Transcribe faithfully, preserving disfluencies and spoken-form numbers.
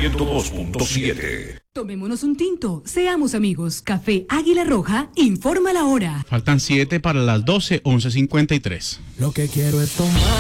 ciento dos punto siete. Tomémonos un tinto, seamos amigos. Café Águila Roja, informa la hora. Faltan siete para las doce, once cincuenta y tres. Lo que quiero es tomar.